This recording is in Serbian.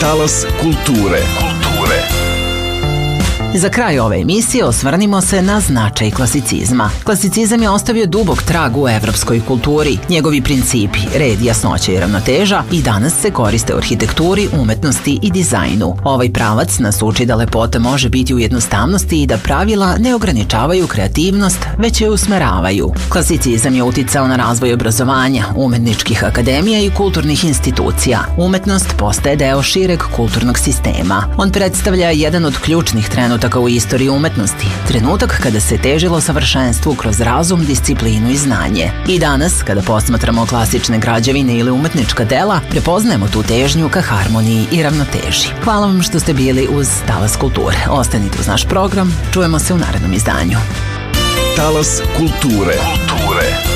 Talas kulture. Za kraj ove emisije osvrnimo se na značaj klasicizma. Klasicizam je ostavio dubok trag u evropskoj kulturi. Njegovi principi, red, jasnoća i ravnoteža i danas se koriste u arhitekturi, umetnosti i dizajnu. Ovaj pravac nas uči da lepota može biti u jednostavnosti i da pravila ne ograničavaju kreativnost, već je usmeravaju. Klasicizam je uticao na razvoj obrazovanja, umetničkih akademija i kulturnih institucija. Umetnost postaje deo šireg kulturnog sistema. On predstavlja jedan od ključnih trenutaka u istoriji umetnosti, trenutak kada se težilo savršenstvu kroz razum, disciplinu i znanje. I danas, kada posmatramo klasične građevine ili umetnička dela, prepoznajemo tu težnju ka harmoniji i ravnoteži. Hvala vam što ste bili uz Talas kulture. Ostanite uz naš program, čujemo se u narednom izdanju. Talas kulture.